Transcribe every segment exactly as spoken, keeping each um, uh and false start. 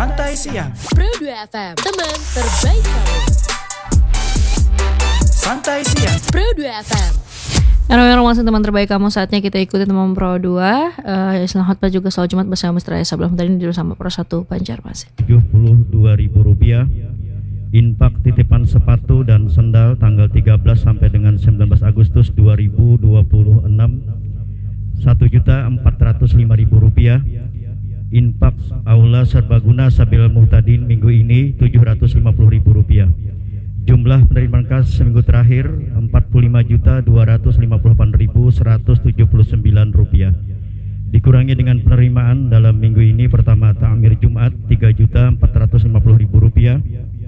Santai Siang Pro dua F M, teman terbaik kamu. Santai Siang Pro dua F M. Halo masih teman terbaik kamu, saatnya kita ikuti teman Pro dua. uh, Selamat pagi juga selamat Jumat bersama Misteri sebelum tadi dulu sama Pro satu Banjarmasin. tujuh puluh dua ribu rupiah. Infak titipan sepatu dan sendal tanggal tiga belas sampai dengan sembilan belas Agustus dua ribu dua puluh enam satu juta empat ratus lima ribu rupiah. Infak aula serbaguna Sabil Muhtadin minggu ini tujuh ratus lima puluh ribu rupiah. Jumlah penerimaan kas seminggu terakhir empat puluh lima juta dua ratus lima puluh delapan ribu seratus tujuh puluh sembilan rupiah. Dikurangi dengan penerimaan dalam minggu ini: pertama takmir Jumat tiga juta empat ratus lima puluh ribu rupiah,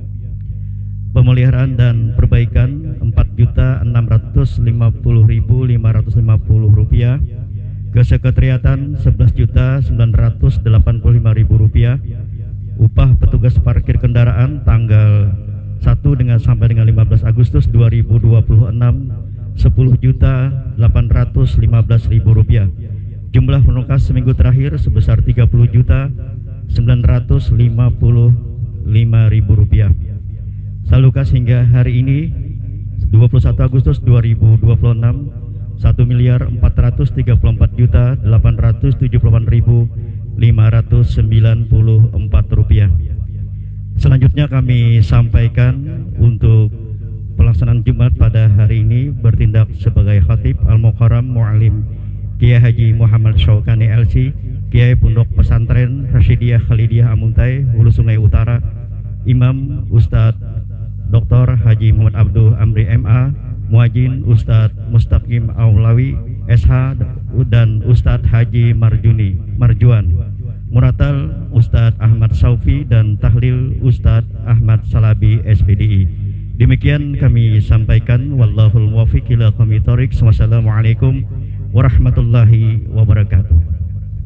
pemeliharaan dan perbaikan empat juta enam ratus lima puluh ribu lima ratus lima puluh rupiah, kesekretariatan sebelas juta sembilan ratus delapan puluh lima ribu rupiah, upah petugas parkir kendaraan tanggal satu dengan sampai dengan lima belas Agustus dua ribu dua puluh enam sepuluh juta delapan ratus lima belas ribu rupiah. Jumlah penukas seminggu terakhir sebesar tiga puluh juta sembilan ratus lima puluh lima ribu rupiah. Salukas hingga hari ini dua puluh satu Agustus dua ribu dua puluh enam satu miliar empat ratus tiga puluh empat juta delapan ratus tujuh puluh delapan ribu lima ratus sembilan puluh empat rupiah. Selanjutnya kami sampaikan untuk pelaksanaan Jumat pada hari ini bertindak sebagai khatib Al-Mukarram Mu'alim Kiai Haji Muhammad Syaukani L C, Kiai Pondok Pesantren Rasyidiyah Khalidiyah Amuntai, Hulu Sungai Utara, Imam Ustadz Doktor Haji Muhammad Abdul Amri M A, Muajin Ustadz Mustaqim Aulawi S H dan Ustadz Haji Marjuni Marjuan, Muratal Ustadz Ahmad Saufi dan Tahlil Ustadz Ahmad Salabi S P D I. Demikian kami sampaikan, wallahul muwaffiq ila aqwamit thoriq. Wassalamualaikum warahmatullahi wabarakatuh.